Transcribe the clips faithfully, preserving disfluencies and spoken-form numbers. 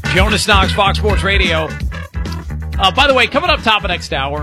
Jonas Knox, Fox Sports Radio. Uh, by the way, coming up top of next hour,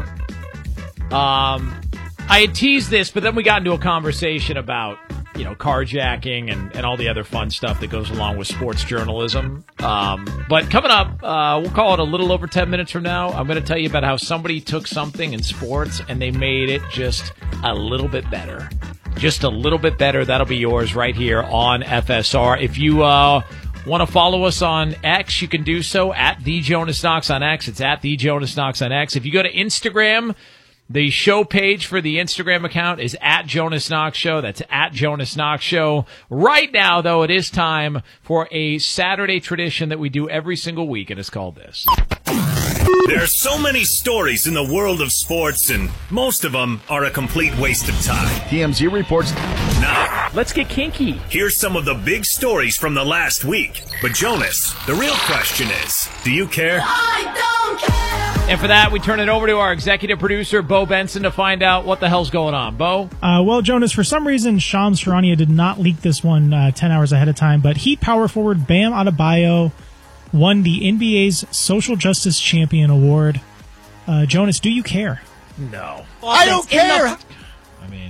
um, I had teased this, but then we got into a conversation about, you know, carjacking and, and all the other fun stuff that goes along with sports journalism. Um, but coming up, uh, we'll call it a little over ten minutes from now. I'm going to tell you about how somebody took something in sports and they made it just a little bit better. Just a little bit better. That'll be yours right here on F S R. If you uh, want to follow us on X, you can do so at The Jonas Knox on X. It's at The Jonas Knox on X. If you go to Instagram, the show page for the Instagram account is at Jonas Knox Show. That's at Jonas Knox Show. Right now, though, it is time for a Saturday tradition that we do every single week, and it's called this. There are so many stories in the world of sports, and most of them are a complete waste of time. T M Z reports. Now, let's get kinky. Here's some of the big stories from the last week. But Jonas, the real question is, do you care? I don't care. And for that, we turn it over to our executive producer, Bo Benson, to find out what the hell's going on. Bo? Uh, well, Jonas, for some reason, Shams Charania did not leak this one uh, ten hours ahead of time, but Heat power forward Bam Adebayo won the N B A's Social Justice Champion Award. Uh, Jonas, do you care? No. Well, I don't care. I mean,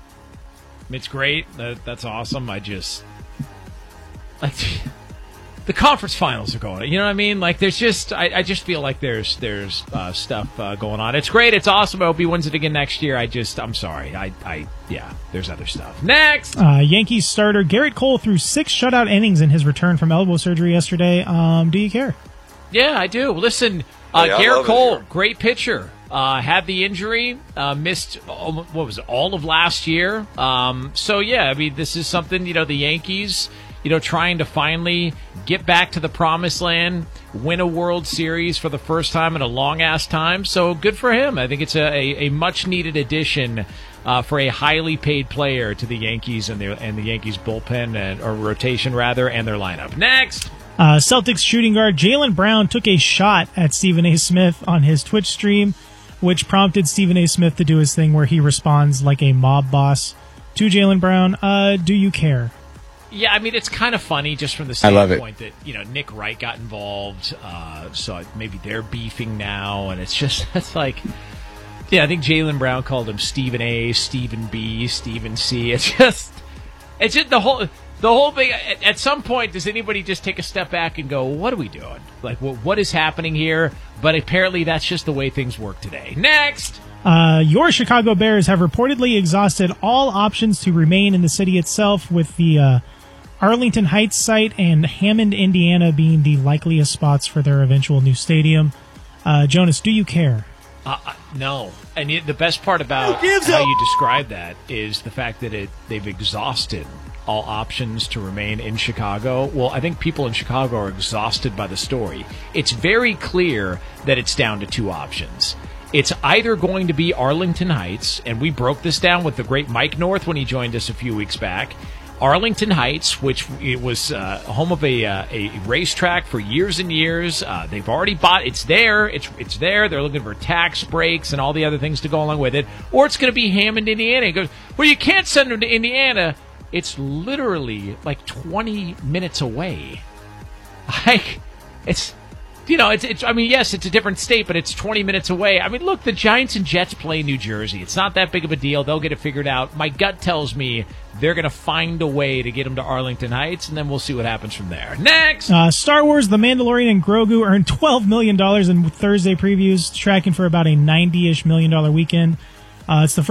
it's great. That, that's awesome. I just... like the conference finals are going on. You know what I mean? Like, there's just... I, I just feel like there's there's uh, stuff uh, going on. It's great. It's awesome. I hope he wins it again next year. I just... I'm sorry. I... I yeah, there's other stuff. Next! Uh, Yankees starter Garrett Cole threw six shutout innings in his return from elbow surgery yesterday. Um, do you care? Yeah, I do. Listen, uh, Hey, Garrett Cole, great pitcher. Uh, had the injury, uh, missed, all, what was it, all of last year. Um, so, yeah, I mean, this is something, you know, the Yankees, you know, trying to finally get back to the promised land, win a World Series for the first time in a long-ass time. So, good for him. I think it's a, a, a much-needed addition uh, for a highly paid player to the Yankees and, their, and the Yankees bullpen, and, or rotation, rather, and their lineup. Next! Uh, Celtics shooting guard Jaylen Brown took a shot at Stephen A. Smith on his Twitch stream, which prompted Stephen A. Smith to do his thing where he responds like a mob boss to Jaylen Brown. Uh, do you care? Yeah, I mean, it's kind of funny just from the I love it. standpoint that, you know, Nick Wright got involved, uh, so maybe they're beefing now, and it's just, it's like, yeah, I think Jaylen Brown called him Stephen A., Stephen B., Stephen C. It's just, it's just the whole... The whole thing, at, at some point, does anybody just take a step back and go, what are we doing? Like, what, what is happening here? But apparently that's just the way things work today. Next! Uh, your Chicago Bears have reportedly exhausted all options to remain in the city itself, with the uh, Arlington Heights site and Hammond, Indiana being the likeliest spots for their eventual new stadium. Uh, Jonas, do you care? Uh, uh, no. And the best part about how you describe that is the fact that it they've exhausted all options to remain in Chicago. Well, I think people in Chicago are exhausted by the story. It's very clear that it's down to two options. It's either going to be Arlington Heights, and we broke this down with the great Mike North when he joined us a few weeks back. Arlington Heights, which it was uh, home of a uh, a racetrack for years and years. Uh, they've already bought. It's there. It's it's there. They're looking for tax breaks and all the other things to go along with it. Or it's going to be Hammond, Indiana. He goes, well, you can't send them to Indiana. It's literally like twenty minutes away. Like, it's, you know, it's, it's, I mean, yes, it's a different state, but it's twenty minutes away. I mean, look, the Giants and Jets play in New Jersey. It's not that big of a deal. They'll get it figured out. My gut tells me they're going to find a way to get them to Arlington Heights, and then we'll see what happens from there. Next! Uh, Star Wars The Mandalorian and Grogu earned twelve million dollars in Thursday previews, tracking for about a ninety-ish million dollar weekend. Uh, it's the first